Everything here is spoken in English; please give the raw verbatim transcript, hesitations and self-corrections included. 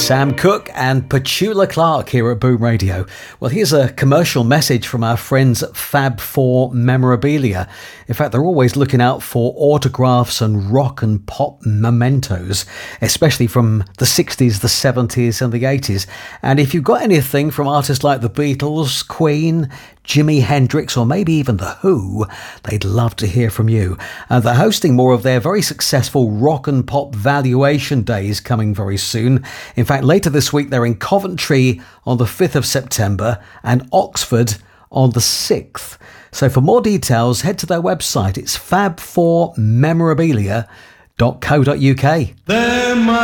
Sam Cooke and Petula Clark here at Boom Radio. Well, here's a commercial message from our friends at Fab four Memorabilia. In fact, they're always looking out for autographs and rock and pop mementos, especially from the sixties, the seventies and the eighties. And if you've got anything from artists like the Beatles, Queen, Jimi Hendrix, or maybe even The Who, they'd love to hear from you. And they're hosting more of their very successful rock and pop valuation days coming very soon. In fact, later this week, they're in Coventry on the fifth of September and Oxford on the sixth. So for more details, head to their website. It's fab four memorabilia dot co dot uk. There